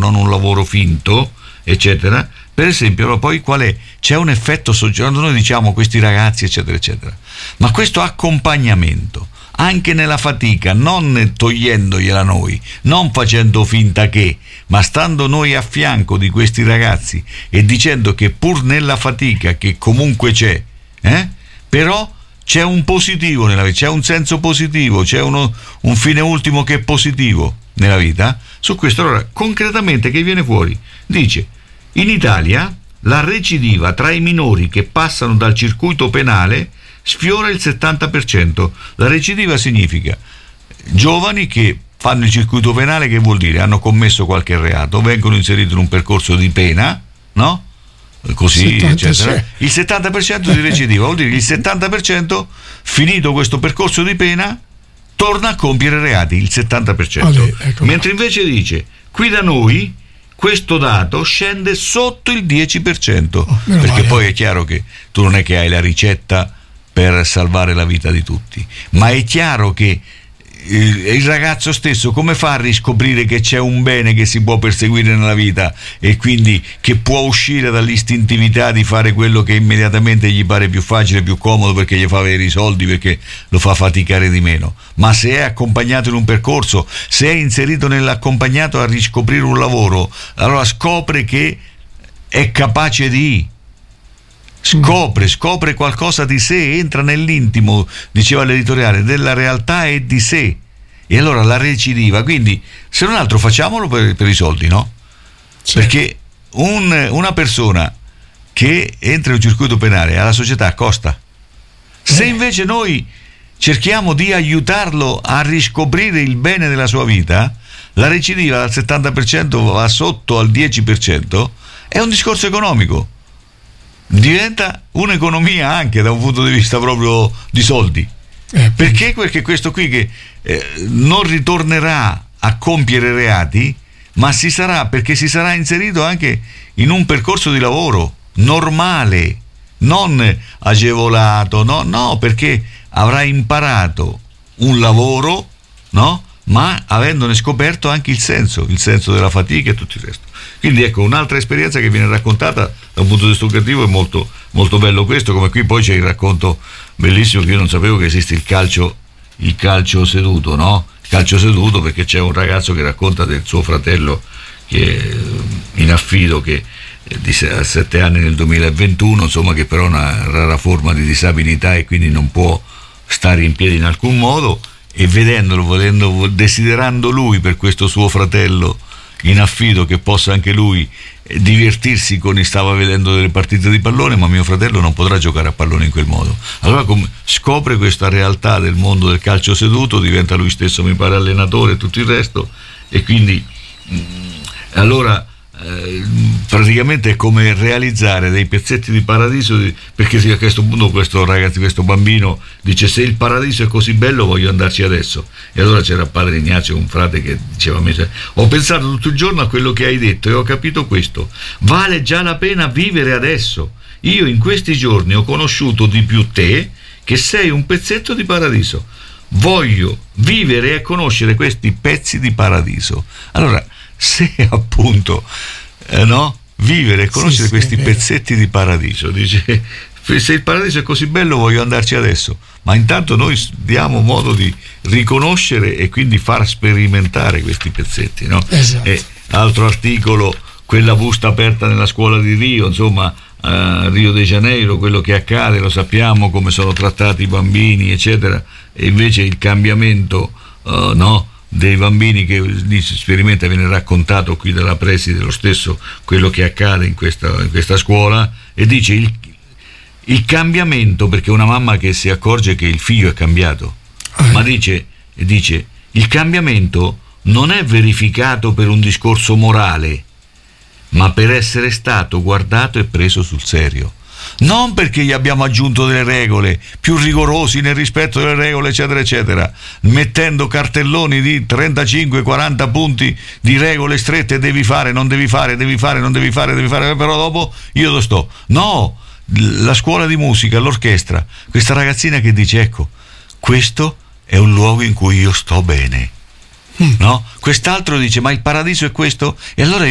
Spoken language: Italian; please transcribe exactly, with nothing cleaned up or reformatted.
non un lavoro finto, eccetera. Per esempio, poi qual è? C'è un effetto sociale, noi diciamo questi ragazzi, eccetera, eccetera, ma questo accompagnamento anche nella fatica, non togliendogliela noi, non facendo finta che, ma stando noi a fianco di questi ragazzi e dicendo che pur nella fatica che comunque c'è, eh, però c'è un positivo nella vita, c'è un senso positivo, c'è uno, un fine ultimo che è positivo nella vita. Su questo, allora, concretamente che viene fuori? Dice: in Italia la recidiva tra i minori che passano dal circuito penale sfiora il settanta per cento. La recidiva significa giovani che fanno il circuito penale, che vuol dire hanno commesso qualche reato, vengono inseriti in un percorso di pena, no? Così, settanta, eccetera. Sì. Il settanta per cento di recidiva vuol dire che il settanta per cento, finito questo percorso di pena, torna a compiere reati, il settanta per cento. Allora, ecco. Mentre invece dice, qui da noi questo dato scende sotto il dieci per cento, oh, perché male. Poi è chiaro che tu non è che hai la ricetta per salvare la vita di tutti, ma è chiaro che il, il ragazzo stesso come fa a riscoprire che c'è un bene che si può perseguire nella vita e quindi che può uscire dall'istintività di fare quello che immediatamente gli pare più facile, più comodo, perché gli fa avere i soldi, perché lo fa faticare di meno? Ma se è accompagnato in un percorso, se è inserito nell'accompagnato a riscoprire un lavoro, allora scopre che è capace di scopre, scopre qualcosa di sé, entra nell'intimo, diceva l'editoriale, della realtà e di sé, e allora la recidiva. Quindi, se non altro, facciamolo per, per i soldi, no? Sì. Perché un, una persona che entra in un circuito penale alla società costa. Se invece noi cerchiamo di aiutarlo a riscoprire il bene della sua vita, la recidiva dal settanta per cento va sotto al dieci per cento, è un discorso economico. Diventa un'economia anche da un punto di vista proprio di soldi. Eh, perché? Perché questo qui che eh, non ritornerà a compiere reati, ma si sarà, perché si sarà inserito anche in un percorso di lavoro normale, non agevolato, no, no, perché avrà imparato un lavoro, no? Ma avendone scoperto anche il senso, il senso della fatica e tutto il resto. Quindi ecco, un'altra esperienza che viene raccontata da un punto di vista educativo, è molto, molto bello questo, come qui poi c'è il racconto bellissimo, che io non sapevo che esiste il calcio, il calcio seduto, no? Il calcio seduto, perché c'è un ragazzo che racconta del suo fratello che è in affido, che di sette anni nel duemilaventuno, insomma, che però ha una rara forma di disabilità e quindi non può stare in piedi in alcun modo, e vedendolo, volendo, desiderando lui per questo suo fratello in affido che possa anche lui divertirsi con, stava vedendo delle partite di pallone, ma mio fratello non potrà giocare a pallone in quel modo. Allora com- scopre questa realtà del mondo del calcio seduto, diventa lui stesso, mi pare, allenatore e tutto il resto, e quindi mh, allora eh, praticamente è come realizzare dei pezzetti di paradiso, di, perché a questo punto questo ragazzo, questo bambino dice: se il paradiso è così bello voglio andarci adesso. E allora c'era padre Ignazio, un frate, che diceva: ho pensato tutto il giorno a quello che hai detto e ho capito questo, vale già la pena vivere adesso. Io in questi giorni ho conosciuto di più te, che sei un pezzetto di paradiso, voglio vivere e conoscere questi pezzi di paradiso. Allora, se appunto eh, no, vivere e conoscere sì, questi sì, pezzetti di paradiso, dice: se il paradiso è così bello voglio andarci adesso, ma intanto noi diamo modo di riconoscere e quindi far sperimentare questi pezzetti, no? Esatto. E altro articolo, quella busta aperta nella scuola di Rio, insomma, a Rio de Janeiro, quello che accade lo sappiamo, come sono trattati i bambini, eccetera, e invece il cambiamento uh, no, dei bambini che si sperimenta, viene raccontato qui dalla preside lo stesso quello che accade in questa, in questa scuola, e dice il, il cambiamento, perché una mamma che si accorge che il figlio è cambiato, ma dice, dice il cambiamento non è verificato per un discorso morale, ma per essere stato guardato e preso sul serio. Non perché gli abbiamo aggiunto delle regole più rigorosi nel rispetto delle regole, eccetera eccetera, mettendo cartelloni di trentacinque quaranta punti di regole strette: devi fare, non devi fare, devi fare, non devi fare, devi fare, però dopo io dove sto? No, la scuola di musica, l'orchestra, questa ragazzina che dice: ecco, questo è un luogo in cui io sto bene, no? Quest'altro dice: ma il paradiso è questo? E allora